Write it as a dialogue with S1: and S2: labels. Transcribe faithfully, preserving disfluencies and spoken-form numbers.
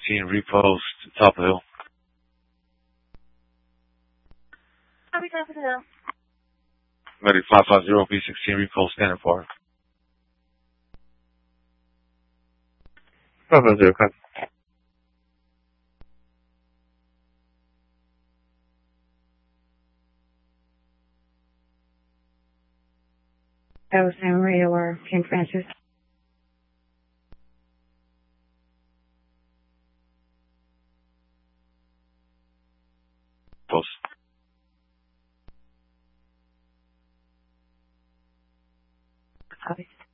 S1: sixteen, repost, top of the hill.
S2: Copy, top of the hill.
S1: Ready, five five zero, B sixteen, repost, standing for.
S3: five five zero, copy.
S4: That was San Maria or King Francis.
S1: Post.
S4: Copy.